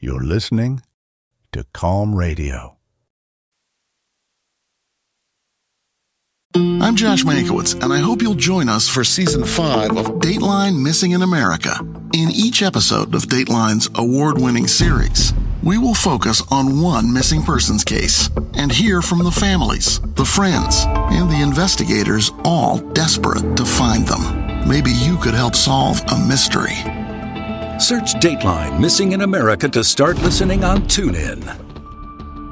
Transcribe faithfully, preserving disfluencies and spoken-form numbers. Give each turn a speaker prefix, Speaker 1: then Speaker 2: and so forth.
Speaker 1: You're listening to Calm Radio.
Speaker 2: I'm Josh Mankiewicz, and I hope you'll join us for Season five of Dateline Missing in America. In each episode of Dateline's award-winning series, we will focus on one missing persons case and hear from the families, the friends, and the investigators, all desperate to find them. Maybe you could help solve a mystery.
Speaker 3: Search Dateline Missing in America to start listening on TuneIn.